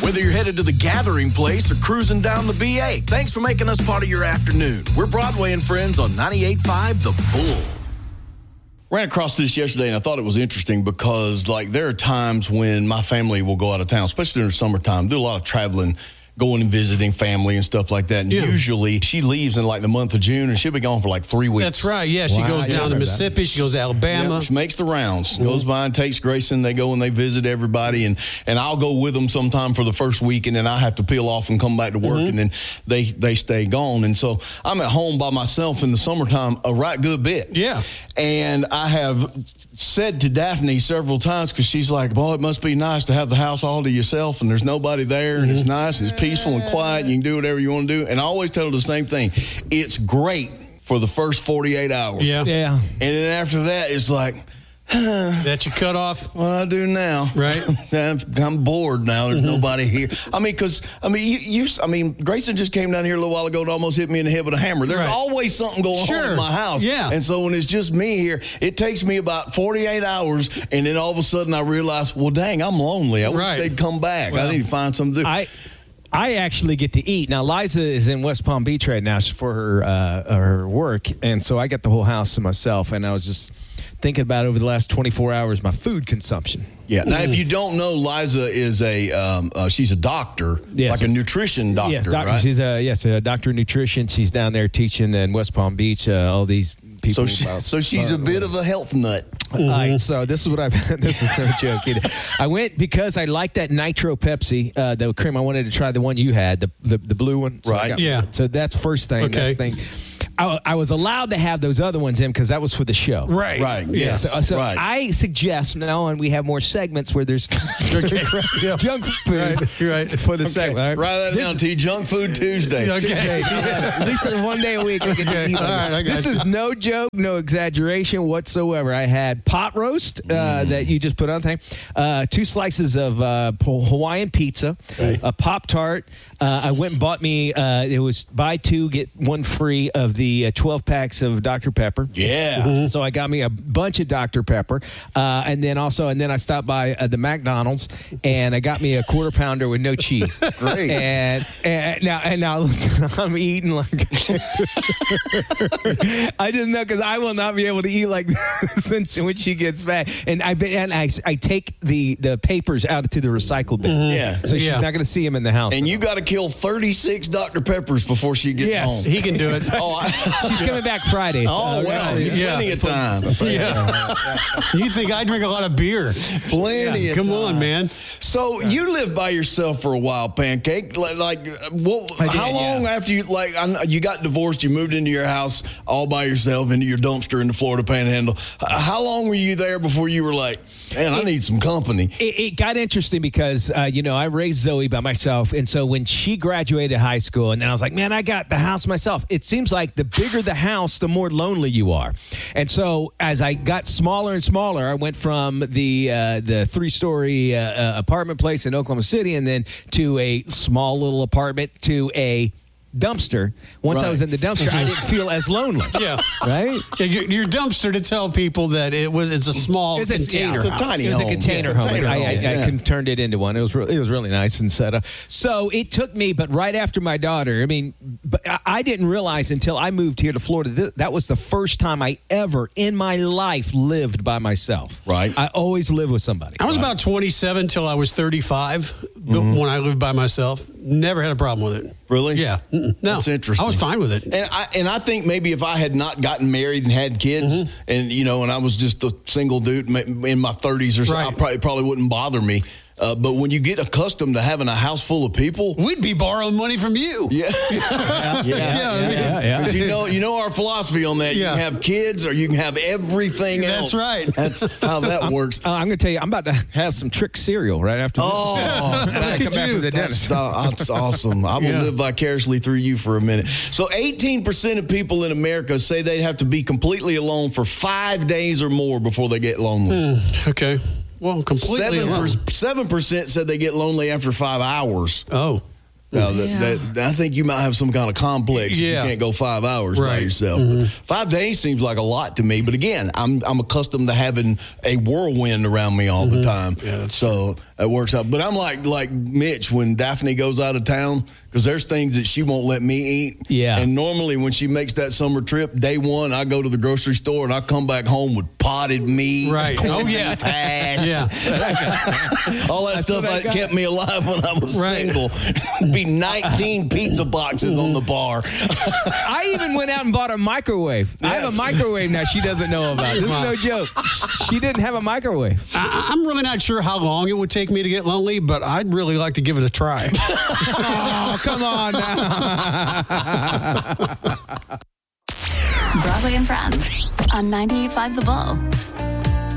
Whether you're headed to the Gathering Place or cruising down the BA, thanks for making us part of your afternoon. We're Broadway and Friends on 98.5 The Bull. Ran across this yesterday, and I thought it was interesting because, there are times when my family will go out of town, especially in the summertime, do a lot of traveling, going and visiting family and stuff like that. And usually she leaves in the month of June, and she'll be gone for 3 weeks. That's right. Yeah, she goes down to Mississippi. She goes to Alabama. Yep, she makes the rounds. Goes by and takes Grayson. They go and they visit everybody, and I'll go with them sometime for the first week, and then I have to peel off and come back to work, and then they stay gone. And so I'm at home by myself in the summertime a right good bit. Yeah. And I have said to Daphne several times, because she's like, boy, it must be nice to have the house all to yourself, and there's nobody there, and it's nice, and it's peaceful and quiet, and you can do whatever you want to do. And I always tell her the same thing. It's great for the first 48 hours. Yeah. And then after that, it's like, that you cut off. What do I do now? Right. I'm bored now. There's nobody here. Grayson just came down here a little while ago and almost hit me in the head with a hammer. There's always something going on in my house. Yeah. And so when it's just me here, it takes me about 48 hours, and then all of a sudden I realize, well, dang, I'm lonely. I wish they'd come back. Well, I need to find something to do. I actually get to eat. Now, Liza is in West Palm Beach right now for her work, and so I got the whole house to myself, and I was just thinking about over the last 24 hours my food consumption. Yeah. Now, if you don't know, Liza is she's a doctor, like a nutrition doctor, yes, doctor, right? She's a doctor of nutrition. She's down there teaching in West Palm Beach, all these people. So she's a bit of a health nut. All right, so this is what this is no joke either. I went because I liked that Nitro Pepsi, the cream. I wanted to try the one you had, the blue one. So so that's first thing. Okay. Next thing. I was allowed to have those other ones in because that was for the show. Right. Yeah. So I suggest now, and we have more segments where there's junk food for the segment. Write that down, T. Junk Food Tuesday. Okay. At least one day a week we can eat them. This is no joke, no exaggeration whatsoever. I had pot roast that you just put on thing, 2 slices of Hawaiian pizza, a Pop-Tart. I went and bought me, it was buy 2, get 1 free of the 12 packs of Dr. Pepper. Yeah. So I got me a bunch of Dr. Pepper. And then I stopped by the McDonald's and I got me a 1/4 pounder with no cheese. Great. And now listen, I'm eating like I just know because I will not be able to eat like this when she gets back. And I take the papers out to the recycle bin. Yeah. So she's not going to see them in the house. And you got to kill 36 Dr. Peppers before she gets home. Yes, he can do it. She's coming back Friday. So plenty of time. You think I drink a lot of beer? Plenty of time. Come on, man. So you lived by yourself for a while, Pancake. How long after you got divorced, you moved into your house all by yourself, into your dumpster in the Florida Panhandle? How long were you there before you were like, man, I need some company? It got interesting because, I raised Zoe by myself. And so when she graduated high school, and then I was like, man, I got the house myself. It seems like the bigger the house, the more lonely you are. And so as I got smaller and smaller, I went from the 3-story apartment place in Oklahoma City and then to a small little apartment to a dumpster. Once I was in the dumpster, I didn't feel as lonely. Yeah. Right? Yeah, your dumpster to tell people that it's a small container. It's a tiny It was home. a container home. I turned it into one. It was really nice and set up. So it took me, but right after my daughter, but I didn't realize until I moved here to Florida, that was the first time I ever in my life lived by myself. Right. I always lived with somebody. I was about 27 till I was 35 when I lived by myself. Never had a problem with it. Really? Yeah. No. That's interesting. I was fine with it. And I think maybe if I had not gotten married and had kids, and I was just a single dude in my 30s or so, it probably wouldn't bother me. But when you get accustomed to having a house full of people, we'd be borrowing money from you. Yeah. You know our philosophy on that. You can have kids or you can have everything else. That's right. That's how that works. I'm going to tell you, I'm about to have some trick cereal right after this. Oh, come back from the dentist. That's awesome. I will live vicariously through you for a minute. So 18% of people in America say they'd have to be completely alone for 5 days or more before they get lonely. Okay. Well, completely 7% said they get lonely after 5 hours. Oh. Now, I think you might have some kind of complex if you can't go 5 hours by yourself. 5 days seems like a lot to me, but again, I'm accustomed to having a whirlwind around me all the time. Yeah, that's so it works out. But I'm like Mitch when Daphne goes out of town, because there's things that she won't let me eat. Yeah. And normally when she makes that summer trip, day one, I go to the grocery store and I come back home with potted meat, right? Corned beef hash, all that stuff that kept me alive when I was single. Be 19 pizza boxes on the bar. I even went out and bought a microwave. Yes. I have a microwave now she doesn't know about. This is no joke. She didn't have a microwave. I'm really not sure how long it would take me to get lonely, but I'd really like to give it a try. Oh, come on now. Broadway and Friends on 98.5 The Bull.